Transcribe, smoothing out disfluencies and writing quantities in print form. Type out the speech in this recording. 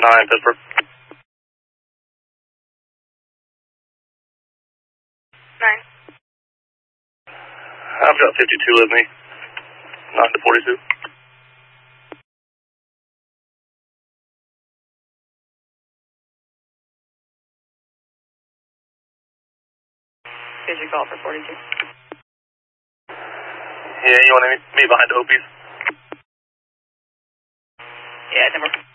9, Pittsburgh. I've got 52 with me. 9 to 42. Here's your call for 42. Yeah, you want to meet behind the Hopies? Yeah, number